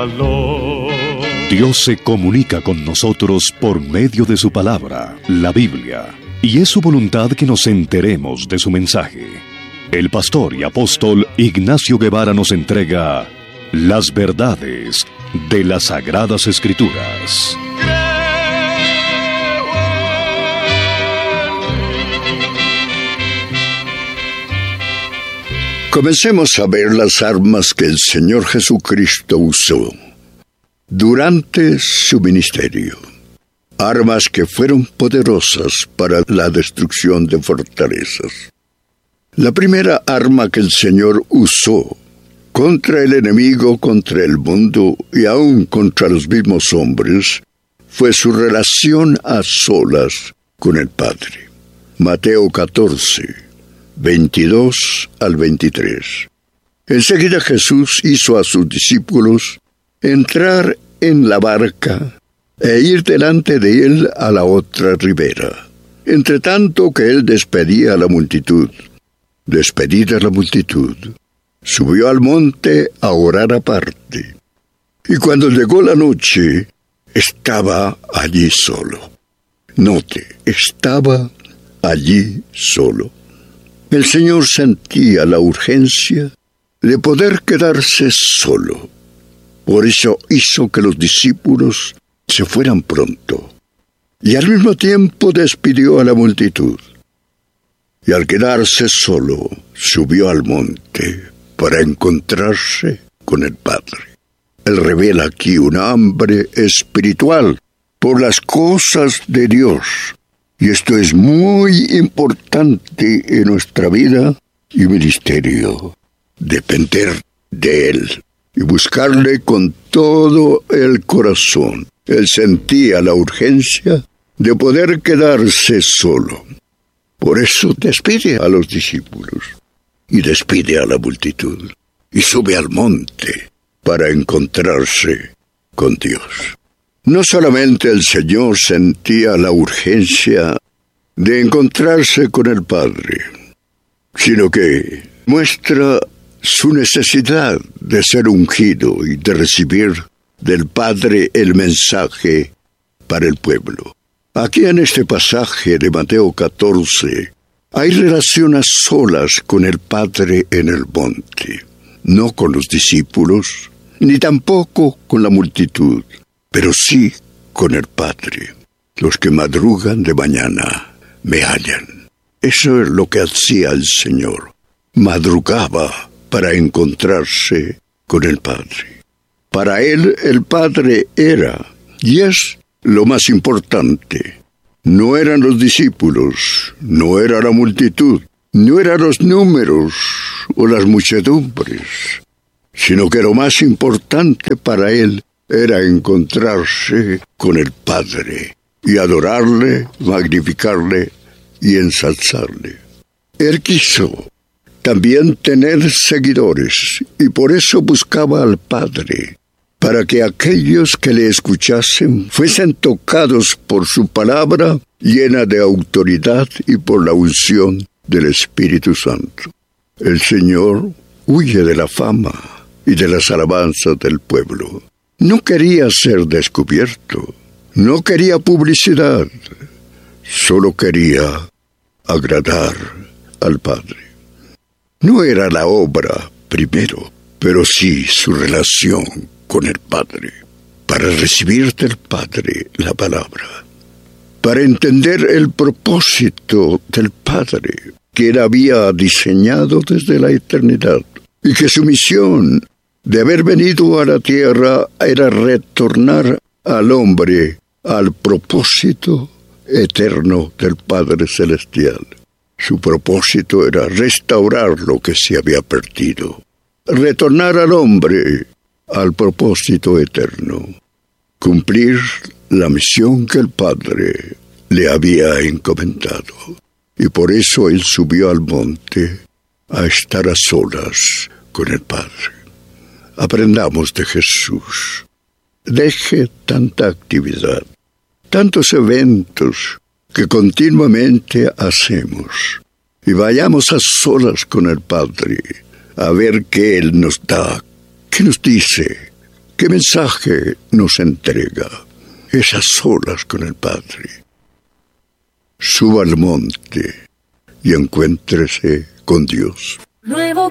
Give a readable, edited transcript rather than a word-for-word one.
Dios se comunica con nosotros por medio de su palabra, la Biblia, y es su voluntad que nos enteremos de su mensaje. El pastor y apóstol Ignacio Guevara nos entrega las verdades de las Sagradas Escrituras. Comencemos a ver las armas que el Señor Jesucristo usó durante su ministerio. Armas que fueron poderosas para la destrucción de fortalezas. La primera arma que el Señor usó contra el enemigo, contra el mundo y aún contra los mismos hombres fue su relación a solas con el Padre. Mateo 14. 22 al 23. Enseguida Jesús hizo a sus discípulos entrar en la barca e ir delante de él a la otra ribera, entre tanto que él despedía a la multitud. Despedida la multitud, subió al monte a orar aparte. Y cuando llegó la noche, estaba allí solo. Note, estaba allí solo. El Señor sentía la urgencia de poder quedarse solo. Por eso hizo que los discípulos se fueran pronto. Y al mismo tiempo despidió a la multitud. Y al quedarse solo, subió al monte para encontrarse con el Padre. Él revela aquí una hambre espiritual por las cosas de Dios. Y esto es muy importante en nuestra vida y ministerio. Depender de Él y buscarle con todo el corazón. Él sentía la urgencia de poder quedarse solo. Por eso despide a los discípulos y despide a la multitud y sube al monte para encontrarse con Dios. No solamente el Señor sentía la urgencia de encontrarse con el Padre, sino que muestra su necesidad de ser ungido y de recibir del Padre el mensaje para el pueblo. Aquí en este pasaje de Mateo 14 hay relación a solas con el Padre en el monte, no con los discípulos, ni tampoco con la multitud, pero sí con el Padre. Los que madrugan de mañana me hallan. Eso es lo que hacía el Señor. Madrugaba para encontrarse con el Padre. Para él el Padre era y es lo más importante. No eran los discípulos, no era la multitud, no eran los números o las muchedumbres, sino que lo más importante para él era encontrarse con el Padre y adorarle, magnificarle y ensalzarle. Él quiso también tener seguidores y por eso buscaba al Padre, para que aquellos que le escuchasen fuesen tocados por su palabra llena de autoridad y por la unción del Espíritu Santo. El Señor huye de la fama y de las alabanzas del pueblo. No quería ser descubierto, no quería publicidad, solo quería agradar al Padre. No era la obra primero, pero sí su relación con el Padre, para recibir del Padre la palabra, para entender el propósito del Padre que Él había diseñado desde la eternidad, y que su misión de haber venido a la tierra era retornar al hombre al propósito eterno del Padre Celestial. Su propósito era restaurar lo que se había perdido, retornar al hombre al propósito eterno, cumplir la misión que el Padre le había encomendado. Y por eso Él subió al monte a estar a solas con el Padre. Aprendamos de Jesús. Deje tanta actividad, tantos eventos que continuamente hacemos, y vayamos a solas con el Padre a ver qué Él nos da, qué nos dice, ¿Qué mensaje nos entrega? Esas solas con el Padre. Suba al monte y encuéntrese con Dios. Nuevo